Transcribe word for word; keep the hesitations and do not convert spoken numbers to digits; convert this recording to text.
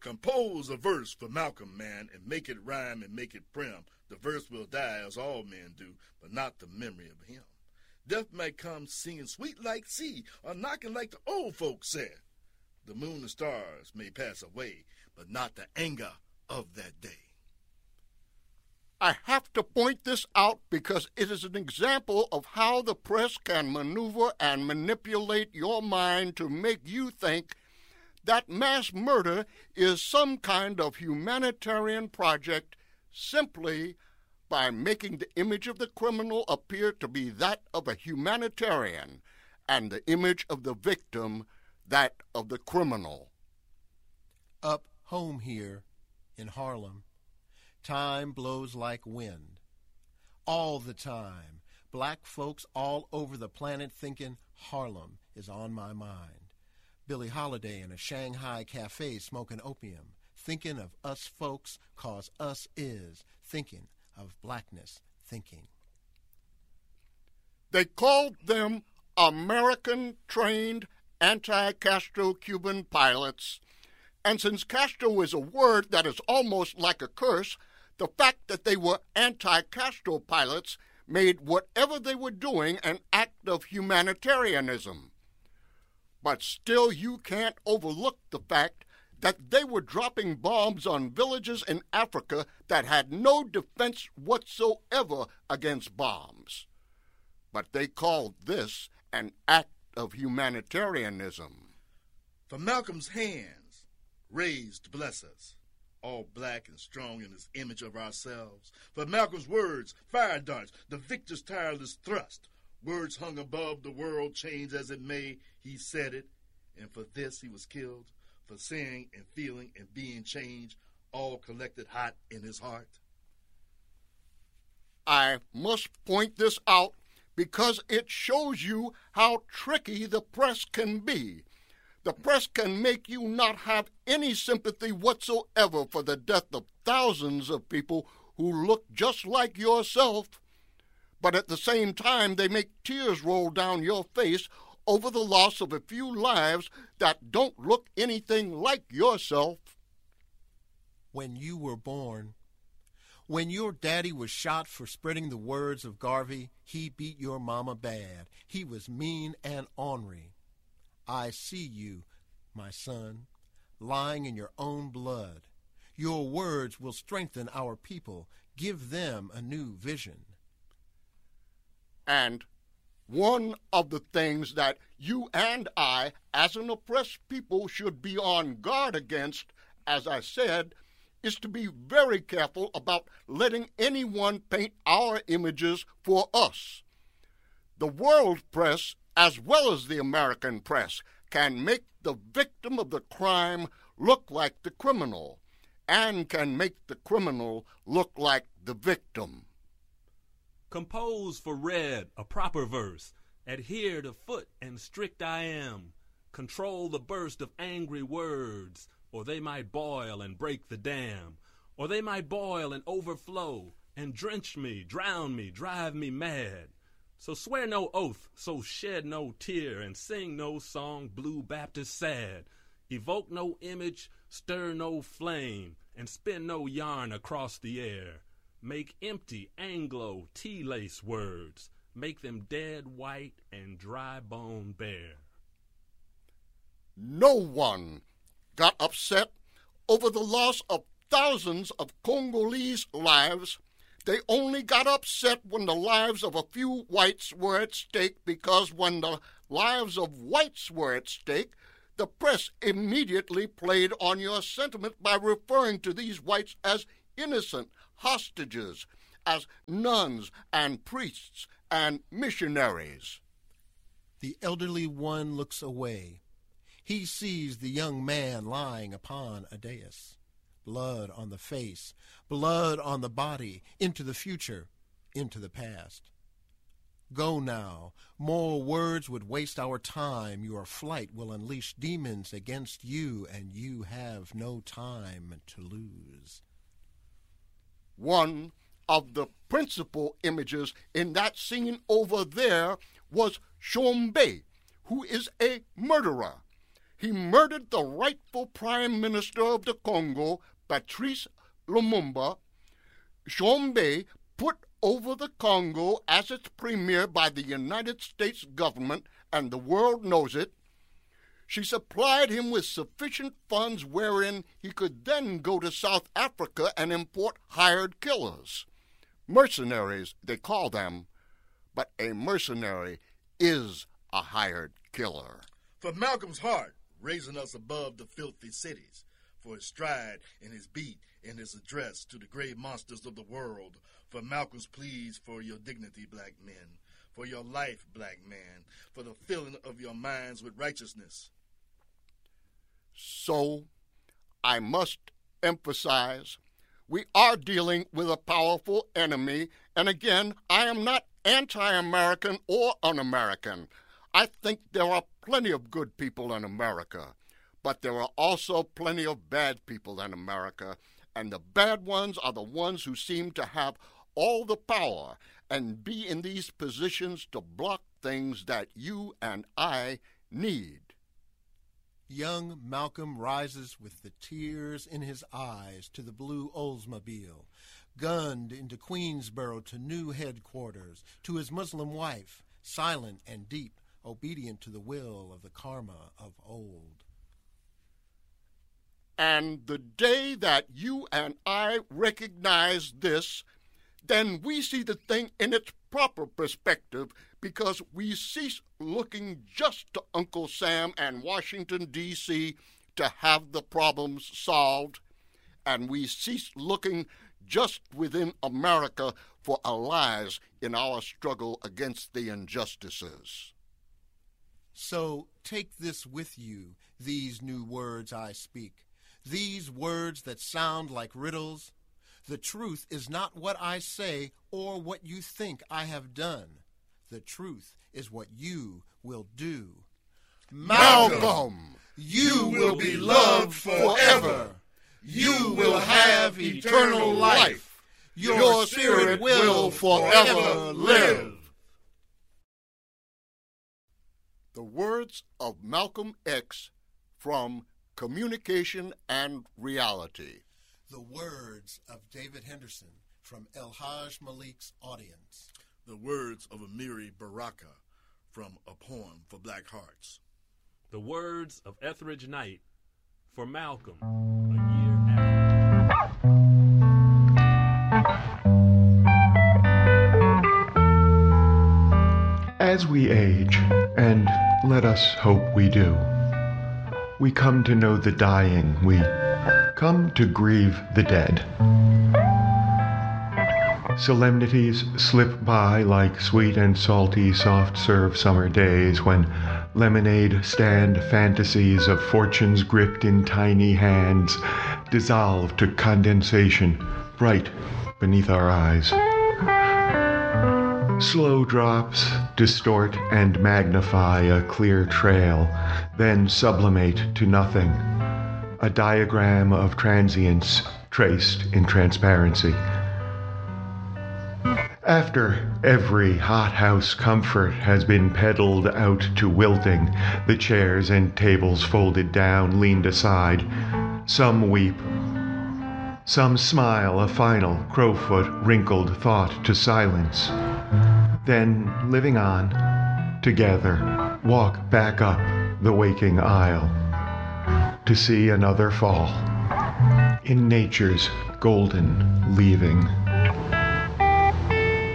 Compose a verse for Malcolm, man, and make it rhyme and make it prim. The verse will die as all men do, but not the memory of him. Death might come singing sweet like sea, or knocking like the old folks said. The moon and stars may pass away, but not the anger of that day. I have to point this out because it is an example of how the press can maneuver and manipulate your mind to make you think that mass murder is some kind of humanitarian project simply by making the image of the criminal appear to be that of a humanitarian and the image of the victim that of the criminal. Up home here in Harlem, time blows like wind. All the time, black folks all over the planet thinking Harlem is on my mind. Billie Holiday in a Shanghai cafe smoking opium, thinking of us folks, 'cause us is thinking of blackness thinking. They called them American-trained anti-Castro Cuban pilots, and since Castro is a word that is almost like a curse, the fact that they were anti-Castro pilots made whatever they were doing an act of humanitarianism. But still you can't overlook the fact that they were dropping bombs on villages in Africa that had no defense whatsoever against bombs. But they called this an act of humanitarianism. For Malcolm's hands raised to bless us, all black and strong in his image of ourselves. For Malcolm's words, fire darts, the victor's tireless thrust. Words hung above the world, change as it may, he said it, and for this he was killed, for saying and feeling and being changed, all collected hot in his heart. I must point this out because it shows you how tricky the press can be. The press can make you not have any sympathy whatsoever for the death of thousands of people who look just like yourself, but at the same time they make tears roll down your face over the loss of a few lives that don't look anything like yourself. When you were born, when your daddy was shot for spreading the words of Garvey, he beat your mama bad. He was mean and ornery. I see you, my son, lying in your own blood. Your words will strengthen our people, give them a new vision. And one of the things that you and I, as an oppressed people, should be on guard against, as I said, is to be very careful about letting anyone paint our images for us. The world press, as well as the American press, can make the victim of the crime look like the criminal, and can make the criminal look like the victim. Compose for Red a proper verse. Adhere to foot and strict I am. Control the burst of angry words, or they might boil and break the dam. Or they might boil and overflow, and drench me, drown me, drive me mad. So swear no oath, so shed no tear, and sing no song blue Baptist sad. Evoke no image, stir no flame, and spin no yarn across the air. Make empty Anglo tea-lace words, make them dead white and dry bone bare. No one got upset over the loss of thousands of Congolese lives. They only got upset when the lives of a few whites were at stake, because when the lives of whites were at stake, the press immediately played on your sentiment by referring to these whites as innocent hostages, as nuns and priests and missionaries. The elderly one looks away. He sees the young man lying upon a dais. Blood on the face, blood on the body, into the future, into the past. Go now. More words would waste our time. Your flight will unleash demons against you, and you have no time to lose. One of the principal images in that scene over there was Shombe, who is a murderer. He murdered the rightful Prime Minister of the Congo, Patrice Lumumba. Tshombe put over the Congo as its premier by the United States government, and the world knows it. She supplied him with sufficient funds wherein he could then go to South Africa and import hired killers. Mercenaries, they call them, but a mercenary is a hired killer. For Malcolm's heart, raising us above the filthy cities, for his stride and his beat and his address to the grave monsters of the world, for Malcolm's pleas for your dignity, black men, for your life, black man, for the filling of your minds with righteousness. So, I must emphasize, we are dealing with a powerful enemy, and again, I am not anti-American or un-American. I think there are plenty of good people in America, but there are also plenty of bad people in America, and the bad ones are the ones who seem to have all the power and be in these positions to block things that you and I need. Young Malcolm rises with the tears in his eyes to the blue Oldsmobile, gunned into Queensboro to new headquarters, to his Muslim wife, silent and deep, obedient to the will of the karma of old. And the day that you and I recognize this, then we see the thing in its proper perspective, because we cease looking just to Uncle Sam and Washington, D C to have the problems solved, and we cease looking just within America for allies in our struggle against the injustices. So take this with you, these new words I speak, these words that sound like riddles. The truth is not what I say or what you think I have done. The truth is what you will do. Malcolm, you will be loved forever. You will have eternal life. Your spirit will forever live. The words of Malcolm X from Communication and Reality. The words of David Henderson from El Haj Malik's Audience. The words of Amiri Baraka from A Poem for Black Hearts. The words of Etheridge Knight for Malcolm, a year after. As we age, and let us hope we do, we come to know the dying, we come to grieve the dead. Solemnities slip by like sweet and salty soft-serve summer days when lemonade stand fantasies of fortunes gripped in tiny hands dissolve to condensation bright beneath our eyes. Slow drops distort and magnify a clear trail, then sublimate to nothing, a diagram of transience traced in transparency. After every hothouse comfort has been peddled out to wilting, the chairs and tables folded down, leaned aside, some weep, some smile a final crowfoot wrinkled thought to silence. Then, living on, together, walk back up the waking aisle to see another fall in nature's golden leaving.